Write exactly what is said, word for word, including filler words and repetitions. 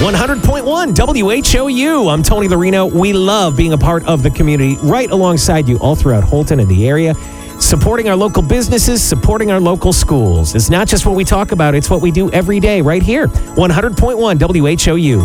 one hundred point one W H O U. I'm Tony Lorino. We love being a part of the community right alongside you all throughout Holton and the area. Supporting our local businesses, supporting our local schools. It's not just what we talk about, it's what we do every day right here. one hundred point one W H O U.